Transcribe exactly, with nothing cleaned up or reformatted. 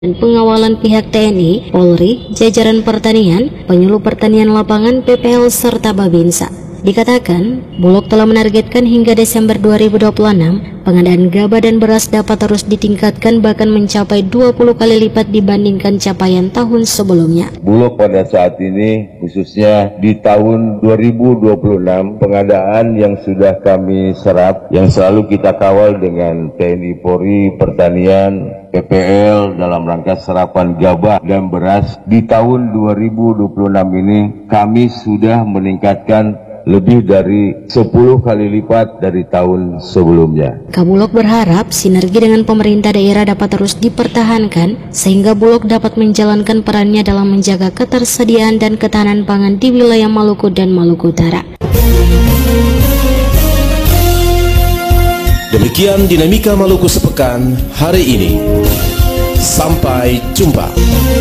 dan pengawalan pihak T N I, Polri, jajaran pertanian, penyuluh pertanian lapangan, P P L, serta Babinsa. Dikatakan, Bulog telah menargetkan hingga Desember dua ribu dua puluh enam, pengadaan gabah dan beras dapat terus ditingkatkan bahkan mencapai dua puluh kali lipat dibandingkan capaian tahun sebelumnya. Bulog pada saat ini, khususnya di tahun dua ribu dua puluh enam, pengadaan yang sudah kami serap, yang selalu kita kawal dengan T N I, Polri, pertanian, P P L dalam rangka serapan gabah dan beras, di tahun dua ribu dua puluh enam ini kami sudah meningkatkan lebih dari sepuluh kali lipat dari tahun sebelumnya. Kabulog berharap sinergi dengan pemerintah daerah dapat terus dipertahankan sehingga Bulog dapat menjalankan perannya dalam menjaga ketersediaan dan ketahanan pangan di wilayah Maluku dan Maluku Utara. Demikian dinamika Maluku sepekan hari ini. Sampai jumpa.